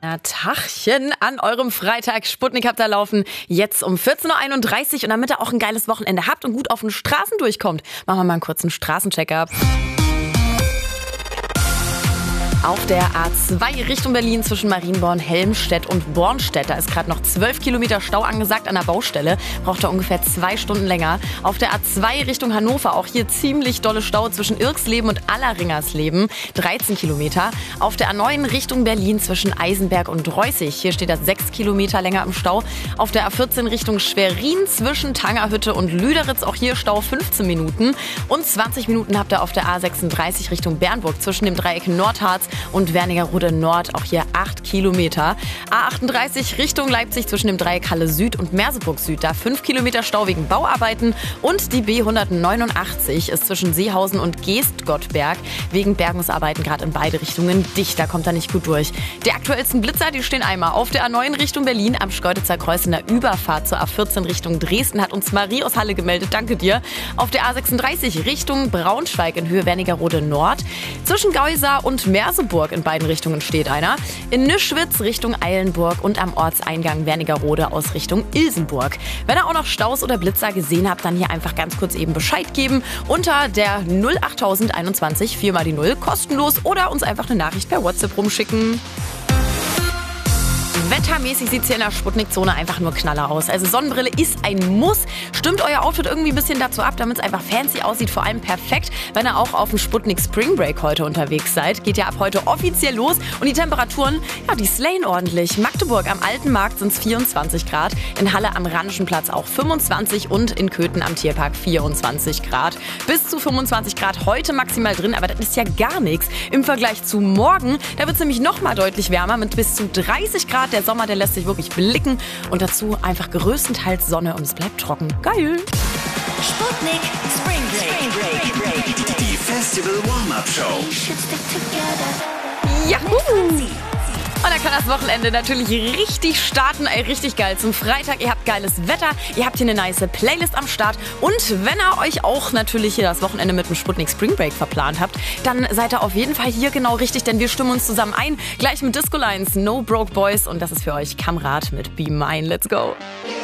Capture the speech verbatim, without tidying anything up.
Ja, Tachchen an eurem Freitag. Sputnik habt ihr laufen. Jetzt um vierzehn Uhr einunddreißig. Und damit ihr auch ein geiles Wochenende habt und gut auf den Straßen durchkommt, machen wir mal einen kurzen Straßencheck-up. Auf der A zwei Richtung Berlin zwischen Marienborn, Helmstedt und Bornstedt. Da ist gerade noch zwölf Kilometer Stau angesagt an der Baustelle. Braucht da ungefähr zwei Stunden länger. Auf der A zwei Richtung Hannover auch hier ziemlich dolle Stau zwischen Irksleben und Alleringersleben. dreizehn Kilometer. Auf der A neun Richtung Berlin zwischen Eisenberg und Reußig. Hier steht das sechs Kilometer länger im Stau. Auf der A vierzehn Richtung Schwerin zwischen Tangerhütte und Lüderitz. Auch hier Stau fünfzehn Minuten. Und zwanzig Minuten habt ihr auf der A sechsunddreißig Richtung Bernburg zwischen dem Dreieck Nordharz und Wernigerode Nord, auch hier acht Kilometer. A achtunddreißig Richtung Leipzig zwischen dem Dreieck Halle Süd und Merseburg Süd, da fünf Kilometer Stau wegen Bauarbeiten. Und die B hundertneunundachtzig ist zwischen Seehausen und Geestgottberg wegen Bergungsarbeiten gerade in beide Richtungen dicht, da kommt er nicht gut durch. Die aktuellsten Blitzer, die stehen einmal auf der A neun Richtung Berlin am Schkeuditzer Kreuz in der Überfahrt zur A vierzehn Richtung Dresden, hat uns Marie aus Halle gemeldet, danke dir. Auf der A sechsunddreißig Richtung Braunschweig in Höhe Wernigerode Nord. Zwischen Geusar und Merseburg in beiden Richtungen steht einer. In Nischwitz Richtung Eilenburg und am Ortseingang Wernigerode aus Richtung Ilsenburg. Wenn ihr auch noch Staus oder Blitzer gesehen habt, dann hier einfach ganz kurz eben Bescheid geben unter der null achttausend einundzwanzig vier mal die null, kostenlos, oder uns einfach eine Nachricht per WhatsApp rumschicken. Wettermäßig sieht es hier in der Sputnik-Zone einfach nur Knaller aus. Also Sonnenbrille ist ein Muss. Stimmt euer Outfit irgendwie ein bisschen dazu ab, damit es einfach fancy aussieht. Vor allem perfekt, wenn ihr auch auf dem Sputnik Spring Break heute unterwegs seid. Geht ja ab heute offiziell los. Und die Temperaturen, ja, die slayen ordentlich. Magdeburg am Alten Markt sind es vierundzwanzig Grad. In Halle am Rheinischen-Platz auch fünfundzwanzig und in Köthen am Tierpark vierundzwanzig Grad. Bis zu fünfundzwanzig Grad heute maximal drin, aber das ist ja gar nichts. Im Vergleich zu morgen, da wird es nämlich noch mal deutlich wärmer mit bis zu dreißig Grad. Der Sommer, der lässt sich wirklich blicken. Und dazu einfach größtenteils Sonne und es bleibt trocken. Geil! Sputnik Spring Break. Die Festival Warm-Up Show. Juhu! Und da kann das Wochenende natürlich richtig starten, ey, richtig geil. Zum Freitag, ihr habt geiles Wetter, ihr habt hier eine nice Playlist am Start. Und wenn ihr euch auch natürlich hier das Wochenende mit dem Sputnik Spring Break verplant habt, dann seid ihr auf jeden Fall hier genau richtig, denn wir stimmen uns zusammen ein. Gleich mit Disco Lines, No Broke Boys, und das ist für euch Kamrat mit Be Mine. Let's go!